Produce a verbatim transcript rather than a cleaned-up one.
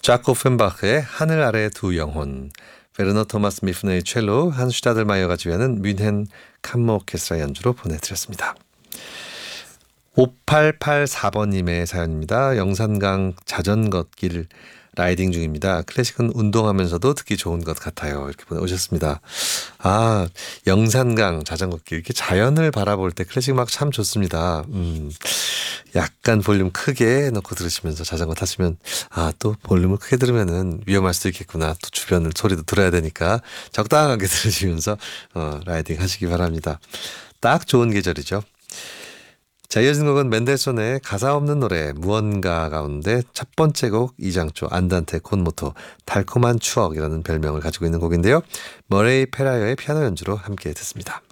자코 펜바흐의 하늘 아래 두 영혼, 베르너 토마스 미프너의 첼로, 한스 슈타델마이어가 지휘하는 뮌헨 캄머 오케스트라 연주로 보내드렸습니다. 오팔팔사 번님의 사연입니다. 영산강 자전거길 라이딩 중입니다. 클래식은 운동하면서도 듣기 좋은 것 같아요. 이렇게 보내오셨습니다. 아, 영산강 자전거길, 이렇게 자연을 바라볼 때 클래식 음악 참 좋습니다. 음, 약간 볼륨 크게 넣고 들으시면서 자전거 타시면, 아, 또 볼륨을 크게 들으면은 위험할 수도 있겠구나. 또 주변 소리도 들어야 되니까 적당하게 들으시면서 어, 라이딩 하시기 바랍니다. 딱 좋은 계절이죠. 자, 이어진 곡은 멘델손의 가사 없는 노래 무언가 가운데 첫 번째 곡 이장조 안단테 콘모토 달콤한 추억이라는 별명을 가지고 있는 곡인데요. 머레이 페라이어의 피아노 연주로 함께 듣습니다.